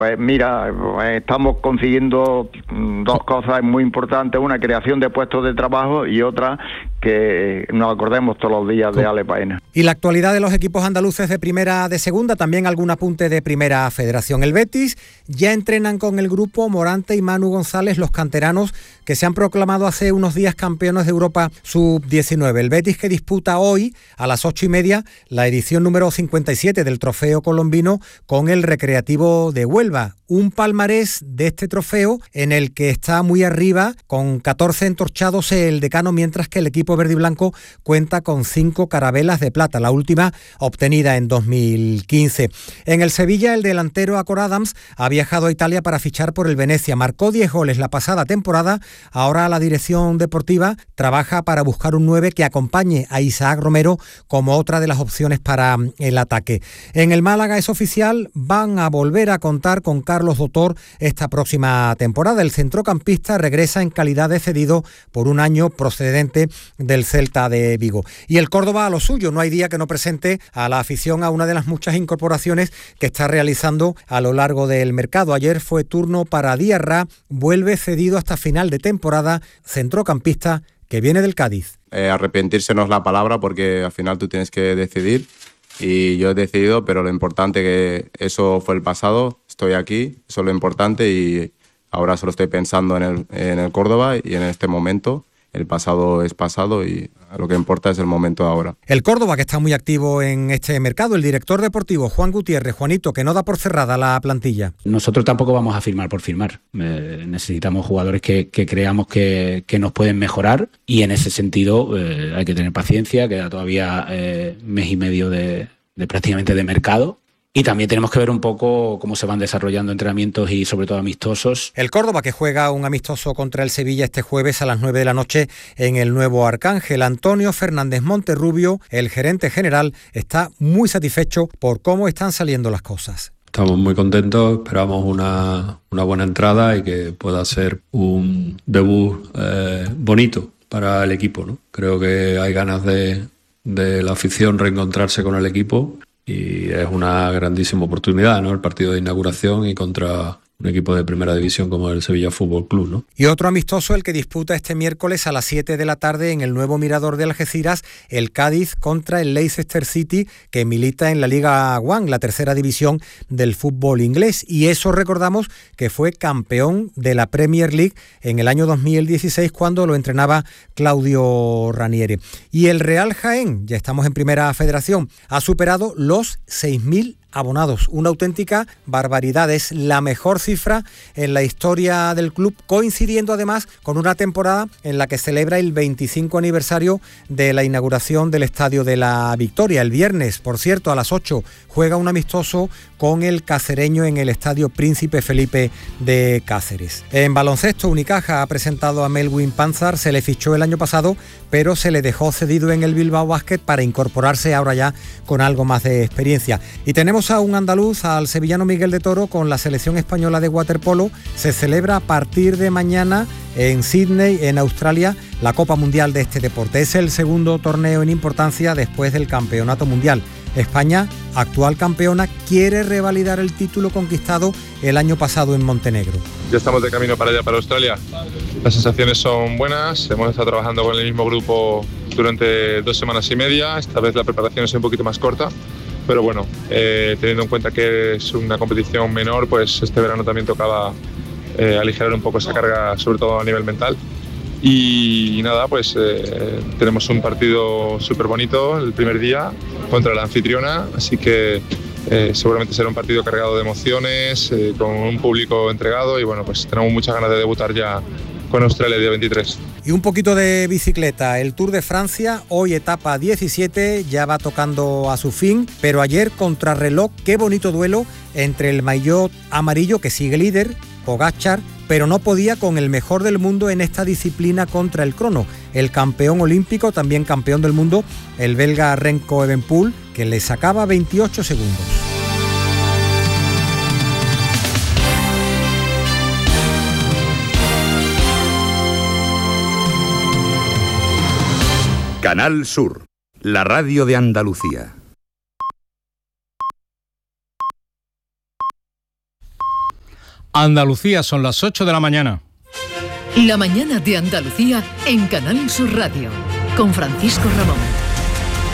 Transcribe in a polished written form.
Pues mira, estamos consiguiendo dos cosas muy importantes, una creación de puestos de trabajo y otra que nos acordemos todos los días de Ale Paena. Y la actualidad de los equipos andaluces de primera, de segunda, también algún apunte de primera federación. El Betis ya entrenan con el grupo Morante y Manu González, los canteranos que se han proclamado hace unos días campeones de Europa Sub-19. El Betis que disputa hoy a las 8:30 la edición número 57 del Trofeo Colombino con el Recreativo de Huelva. Un palmarés de este trofeo en el que está muy arriba con 14 entorchados el Decano, mientras que el equipo verde y blanco cuenta con 5 carabelas de plata, la última obtenida en 2015. En el Sevilla, el delantero Acor Adams ha viajado a Italia para fichar por el Venecia. Marcó 10 goles la pasada temporada. Ahora la dirección deportiva trabaja para buscar un 9 que acompañe a Isaac Romero como otra de las opciones para el ataque. En el Málaga es oficial, van a volver a contar con Carlos Dotor esta próxima temporada. El centrocampista regresa en calidad de cedido por un año procedente del Celta de Vigo. Y el Córdoba a lo suyo, no hay día que no presente a la afición a una de las muchas incorporaciones que está realizando a lo largo del mercado. Ayer fue turno para Diarra, vuelve cedido hasta final de temporada, centrocampista que viene del Cádiz. Arrepentirse no es la palabra, porque al final tú tienes que decidir y yo he decidido, pero lo importante que eso fue el pasado, estoy aquí, eso es lo importante y ahora solo estoy pensando en el Córdoba y en este momento. El pasado es pasado y lo que importa es el momento de ahora. El Córdoba, que está muy activo en este mercado, el director deportivo Juan Gutiérrez, Juanito, que no da por cerrada la plantilla. Nosotros tampoco vamos a firmar por firmar. Necesitamos jugadores que creamos que nos pueden mejorar y en ese sentido hay que tener paciencia, queda todavía mes y medio de prácticamente de mercado. Y también tenemos que ver un poco cómo se van desarrollando entrenamientos y sobre todo amistosos. El Córdoba que juega un amistoso contra el Sevilla este jueves a las 9 de la noche en el Nuevo Arcángel. Antonio Fernández Monterrubio, el gerente general, está muy satisfecho por cómo están saliendo las cosas. Estamos muy contentos, esperamos una buena entrada y que pueda ser un debut bonito para el equipo, ¿no? Creo que hay ganas de la afición reencontrarse con el equipo. Y es una grandísima oportunidad, ¿no? El partido de inauguración y contra un equipo de primera división como el Sevilla Fútbol Club, ¿no? Y otro amistoso, el que disputa este miércoles a las 7 de la tarde en el nuevo Mirador de Algeciras, el Cádiz contra el Leicester City, que milita en la Liga One, la tercera división del fútbol inglés. Y eso recordamos que fue campeón de la Premier League en el año 2016 cuando lo entrenaba Claudio Ranieri. Y el Real Jaén, ya estamos en Primera Federación, ha superado los 6.000 abonados, una auténtica barbaridad, es la mejor cifra en la historia del club, coincidiendo además con una temporada en la que celebra el 25 aniversario de la inauguración del Estadio de la Victoria. El viernes, por cierto, a las 8 juega un amistoso con el Cacereño en el Estadio Príncipe Felipe de Cáceres. En baloncesto, Unicaja ha presentado a Melwin Panzar, se le fichó el año pasado, pero se le dejó cedido en el Bilbao Basket para incorporarse ahora ya con algo más de experiencia. Y tenemos a un andaluz, al sevillano Miguel de Toro, con la selección española de waterpolo. Se celebra a partir de mañana en Sydney, en Australia, la Copa Mundial de este deporte. Es el segundo torneo en importancia después del Campeonato Mundial. España, actual campeona, quiere revalidar el título conquistado el año pasado en Montenegro. Ya estamos de camino para allá, para Australia. Las sensaciones son buenas, hemos estado trabajando con el mismo grupo durante 2 semanas y media, esta vez la preparación es un poquito más corta, pero bueno, teniendo en cuenta que es una competición menor, pues este verano también tocaba aligerar un poco esa carga, sobre todo a nivel mental. Y nada, pues tenemos un partido súper bonito el primer día contra la anfitriona, así que seguramente será un partido cargado de emociones, con un público entregado y bueno, pues tenemos muchas ganas de debutar ya con Australia el día 23. Y un poquito de bicicleta, el Tour de Francia, hoy etapa 17, ya va tocando a su fin, pero ayer contrarreloj, qué bonito duelo entre el maillot amarillo que sigue líder, Pogačar, pero no podía con el mejor del mundo en esta disciplina contra el crono, el campeón olímpico, también campeón del mundo, el belga Remco Evenepoel, que le sacaba 28 segundos. Canal Sur, la radio de Andalucía. Andalucía, son las 8 de la mañana. La mañana de Andalucía en Canal Sur Radio, con Francisco Ramón.